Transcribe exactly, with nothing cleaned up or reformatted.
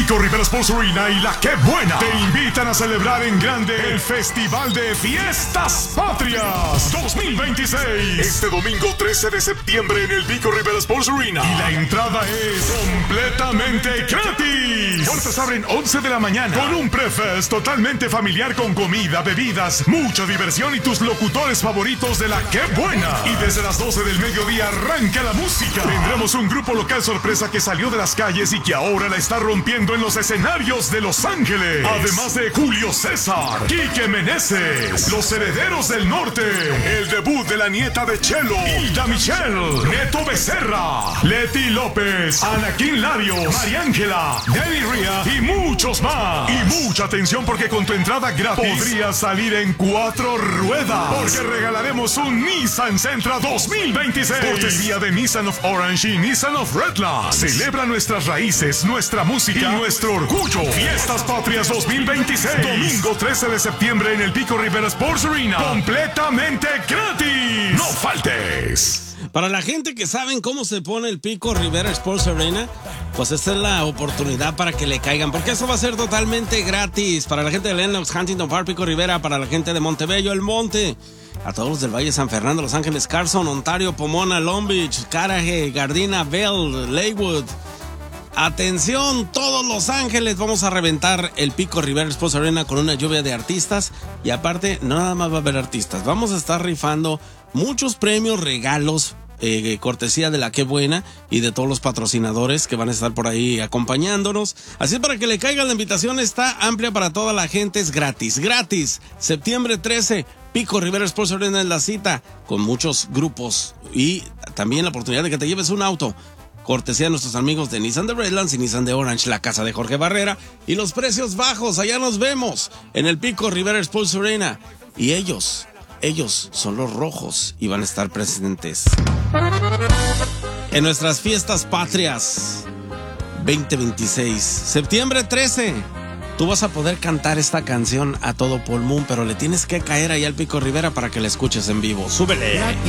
Pico Rivera Sports Arena y La Qué Buena te invitan a celebrar en grande el Festival de Fiestas Patrias dos mil veintiséis. Este domingo trece de septiembre en el Pico Rivera Sports Arena. Y la entrada es completamente gratis. Puertas abren once de la mañana con un prefest totalmente familiar con comida, bebidas, mucha diversión y tus locutores favoritos de La Qué Buena. Y desde las doce del mediodía arranca la música. Tendremos un grupo local sorpresa que salió de las calles y que ahora la está rompiendo en los escenarios de Los Ángeles. Además de Julio César, Quique Meneses, Los Herederos del Norte, el debut de la nieta de Chelo, Hilda Michelle, Neto Becerra, Leti López, Anaquín Larios, María Ángela, Danny Ria y muchos más. Y mucha atención porque con tu entrada gratis podrías salir en cuatro ruedas. Porque regalaremos un Nissan Sentra dos mil veintiséis. Cortesía de Nissan of Orange y Nissan of Redlands. Celebra nuestras raíces, nuestra música y nuestro orgullo. Fiestas Patrias dos mil veintiséis. Domingo trece de septiembre en el Pico Rivera Sports Arena. Completamente gratis. No faltes. Para la gente que saben cómo se pone el Pico Rivera Sports Arena, pues esta es la oportunidad para que le caigan, porque eso va a ser totalmente gratis. Para la gente de Lenox, Huntington Park, Pico Rivera, para la gente de Montebello, El Monte, a todos los del Valle de San Fernando, Los Ángeles, Carson, Ontario, Pomona, Long Beach, Carajé, Gardena, Bell, Lakewood. Atención, todos Los Ángeles, vamos a reventar el Pico Rivera Sports Arena con una lluvia de artistas. Y aparte, no nada más va a haber artistas, vamos a estar rifando muchos premios, regalos, eh, cortesía de La Qué Buena y de todos los patrocinadores que van a estar por ahí acompañándonos. Así para que le caiga, la invitación está amplia para toda la gente, es gratis, gratis. Septiembre trece, Pico Rivera Sports Arena es la cita, con muchos grupos y también la oportunidad de que te lleves un auto. Cortesía de nuestros amigos de Nissan de Redlands y Nissan de Orange, la casa de Jorge Barrera. Y los precios bajos, allá nos vemos en el Pico Rivera Sports Arena. Y ellos, ellos son los rojos y van a estar presentes en nuestras fiestas patrias veinte veintiséis. Septiembre trece. Tú vas a poder cantar esta canción a todo pulmón, pero le tienes que caer ahí al Pico Rivera para que la escuches en vivo. ¡Súbele!